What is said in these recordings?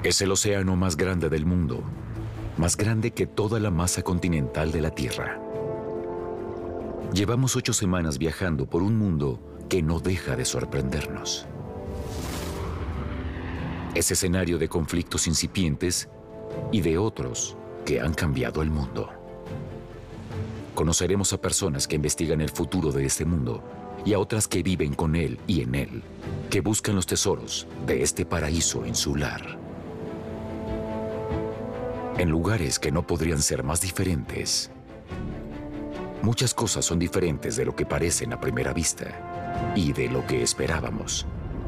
Es el océano más grande del mundo, más grande que toda la masa continental de la Tierra. Llevamos 8 semanas viajando por un mundo que no deja de sorprendernos. Es escenario de conflictos incipientes y de otros que han cambiado el mundo. Conoceremos a personas que investigan el futuro de este mundo y a otras que viven con él y en él, que buscan los tesoros de este paraíso insular. En lugares que no podrían ser más diferentes. Muchas cosas son diferentes de lo que parecen a primera vista y de lo que esperábamos.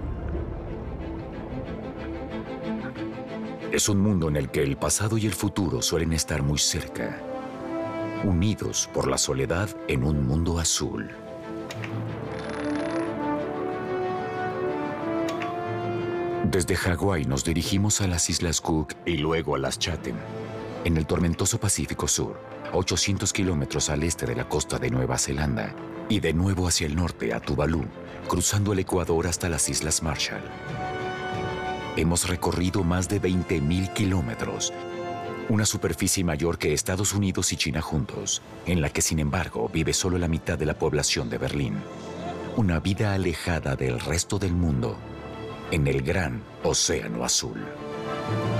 Es un mundo en el que el pasado y el futuro suelen estar muy cerca, unidos por la soledad en un mundo azul. Desde Hawái nos dirigimos a las Islas Cook y luego a las Chatham, en el tormentoso Pacífico Sur, a 800 kilómetros al este de la costa de Nueva Zelanda, y de nuevo hacia el norte a Tuvalu, cruzando el Ecuador hasta las Islas Marshall. Hemos recorrido más de 20.000 kilómetros, una superficie mayor que Estados Unidos y China juntos, en la que sin embargo vive solo la mitad de la población de Berlín. Una vida alejada del resto del mundo, en el gran océano azul.